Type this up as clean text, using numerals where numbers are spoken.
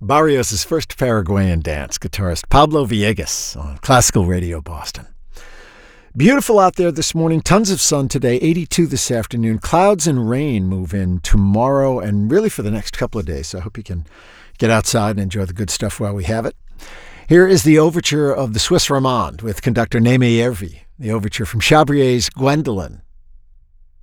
Barrios' first Paraguayan dance, guitarist Pablo Villegas on Classical Radio Boston. Beautiful out there this morning. Tons of sun today, 82 this afternoon. Clouds and rain move in tomorrow and really for the next couple of days. So I hope you can get outside and enjoy the good stuff while we have it. Here is the overture of the Swiss Romande with conductor Némé Hervé, the overture from Chabrier's Gwendolen,